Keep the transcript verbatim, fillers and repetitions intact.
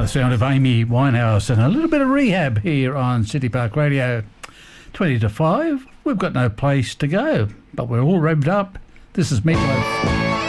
The sound of Amy Winehouse and a little bit of Rehab here on City Park Radio. twenty to five. We've got no place to go, but we're all revved up. This is Meatloaf.